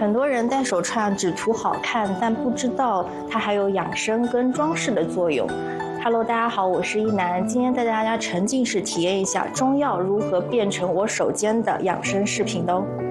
很多人戴手串只图好看，但不知道它还有养生跟装饰的作用。Hello， 大家好，我是一楠，今天带大家沉浸式体验一下中药如何变成我手间的养生饰品的哦。